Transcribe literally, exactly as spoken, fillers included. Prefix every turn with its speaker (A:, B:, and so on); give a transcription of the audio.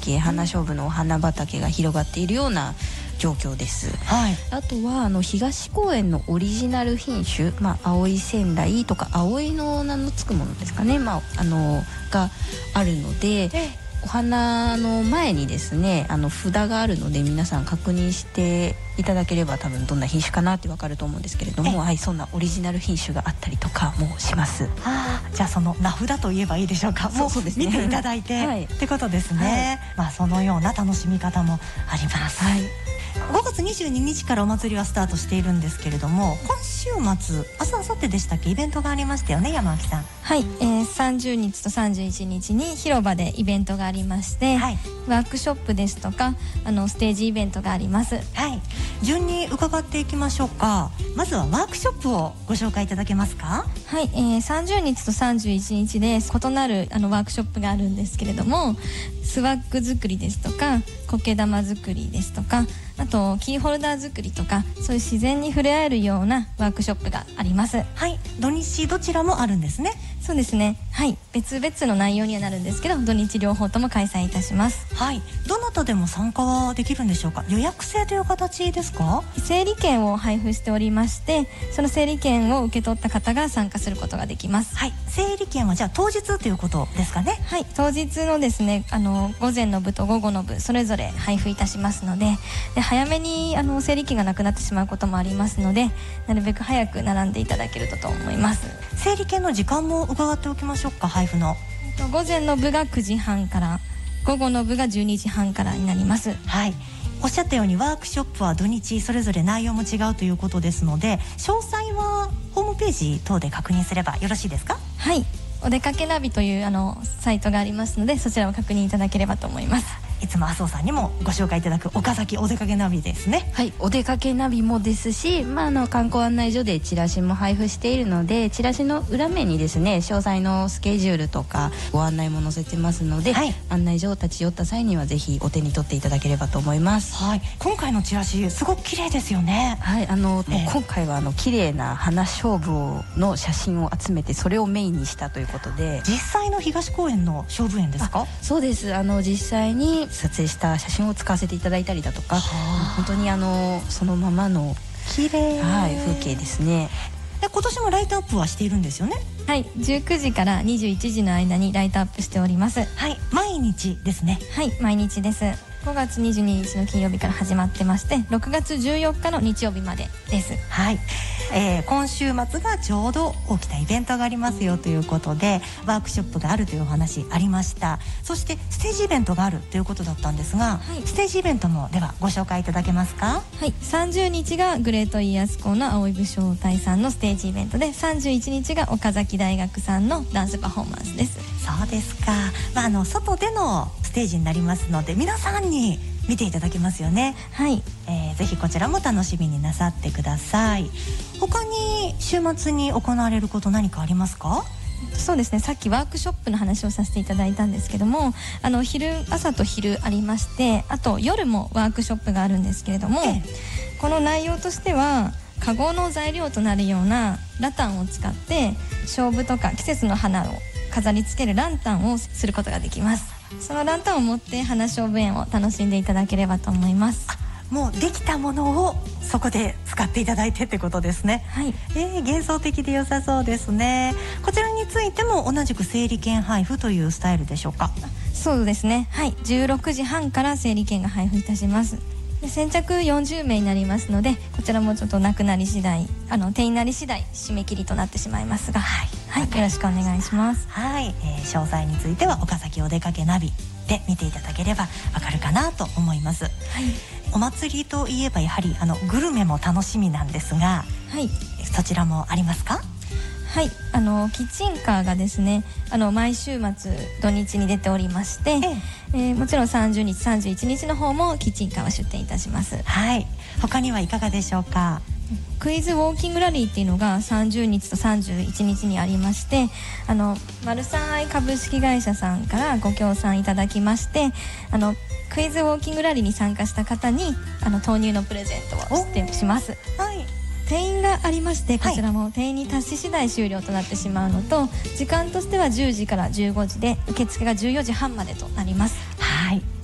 A: 畑、花菖蒲のお花畑が広がっているような状況です、
B: はい、
A: あとはあの東公園のオリジナル品種、まあ、青い仙台とか葵の名の付くものですかね、まあ、あのがあるので、お花の前にですねあの札があるので、皆さん確認していただければ多分どんな品種かなって分かると思うんですけれども、はい、そんなオリジナル品種があったりとかもします。
B: あ、じゃあその名札といえばいいでしょうか。もう見ていただいて、はい、ってことですね、はい、まあ、そのような楽しみ方もあります、はい、ごがつにじゅうににちからお祭りはスタートしているんですけれども、今週末明日明後日でしたっけ、イベントがありましたよね、山脇さん。
C: はい、えー、さんじゅうにちとさんじゅういちにちに広場でイベントがありまして、はい、ワークショップですとかあのステージイベントがあります。
B: はい、順に伺っていきましょうか。まずはワークショップをご紹介いただけますか。
C: はい、えー、さんじゅうにちとさんじゅういちにちで異なるあのワークショップがあるんですけれども、スワッグ作りですとか苔玉作りですとか、あとキーホルダー作りとか、そういう自然に触れ合えるようなワークショップがあります。
B: はい、土日どちらもあるんですね。
C: そうですね、はい、別々の内容にはなるんですけど、土日両方とも開催いたします。
B: はい、どなたでも参加はできるんでしょうか。予約制という形ですか。
C: 整理券を配布しておりまして、その整理券を受け取った方が参加することができます。
B: はい、整理券はじゃあ当日ということですかね。
C: はい、当日のですね、あの午前の部と午後の部それぞれ配布いたしますので、で早めにあの整理券がなくなってしまうこともありますので、なるべく早く並んでいただけるとと思います。
B: 整理券の時間も伺っておきましょうか。配布の
C: 午前の部がくじはんから午後の部がじゅうにじはんからになります。
B: はい、おっしゃったようにワークショップは土日それぞれ内容も違うということですので、詳細はホームページ等で確認すればよろしいですか。
C: はい、お出かけナビというあのサイトがありますので、そちらを確認いただければと思います。
B: いつも麻生さんにもご紹介いただく岡崎お出かけナビですね。
A: はい、お出かけナビもですし、まあ、あの観光案内所でチラシも配布しているので、チラシの裏面にですね詳細のスケジュールとかご案内も載せてますので、はい、案内所を立ち寄った際にはぜひお手に取っていただければと思います。
B: はい、今回のチラシすごく綺麗ですよね。
A: はい、あの、えー、今回はあの綺麗な花菖蒲の写真を集めてそれをメインにしたということで、
B: 実際の東公園の菖蒲園ですか。
A: そうです。あの実際に撮影した写真を使わせていただいたりだとか、本当にあのそのままの
B: 綺麗、
A: はい、風景ですね。
B: で今年もライトアップはしているんですよね。
C: はい、じゅうくじからにじゅういちじの間にライトアップしております。
B: はい、毎日ですね。
C: はい、毎日です。ごがつにじゅうににちの金曜日から始まってまして、ろくがつじゅうよっかの日曜日までです。
B: はい、えー、今週末がちょうど大きなイベントがありますよということで、ワークショップがあるというお話ありました。そしてステージイベントがあるということだったんですが、はい、ステージイベントもではご紹介いただけますか。
C: はい、さんじゅうにちがグレートイヤース校の葵武将隊さんのステージイベントで、さんじゅういちにちが岡崎大学さんのダンスパフォーマンスです。
B: そうですか、まあ、あの外でのステージになりますので、皆さんに見ていただけますよね。
C: はい、
B: えー、ぜひこちらも楽しみになさってください。他に週末に行われること何かありますか。
C: そうですね、さっきワークショップの話をさせていただいたんですけども、あの昼朝と昼ありまして、あと夜もワークショップがあるんですけれども、ええ、この内容としてはカゴの材料となるようなラタンを使って菖蒲とか季節の花を飾り付けるランタンをすることができます。そのランタンを持って花菖蒲園を楽しんでいただければと思います。
B: もうできたものをそこで使っていただいてってことですね。
C: はい、
B: えー、幻想的で良さそうですね。こちらについても同じく整理券配布というスタイルでしょうか。
C: そうですね、はい、じゅうろくじはんから整理券が配布いたします。で先着よんじゅうめいになりますので、こちらもちょっとなくなり次第、あの定員なり次第締め切りとなってしまいますが、はい、はい、よろしくお願いします。
B: はい、えー、詳細については岡崎お出かけナビで見ていただければわかるかなと思います。はい、お祭りといえばやはりあのグルメも楽しみなんですが、はい、そちらもありますか。
C: はい、あのキッチンカーがですね、あの毎週末土日に出ておりまして、えええー、もちろんさんじゅうにちさんじゅういちにちの方もキッチンカーは出店いたします。
B: はい、他にはいかがでしょうか。
C: クイズウォーキングラリーっていうのがさんじゅうにちとさんじゅういちにちにありまして、あのマルサンアイ株式会社さんからご協賛いただきまして、あのクイズウォーキングラリーに参加した方にあの豆乳のプレゼントをしてします。はい、定員がありまして、こちらも定員に達し次第終了となってしまうのと、時間としてはじゅうじからじゅうごじで受付がじゅうよじはんまでとなります。
B: はい、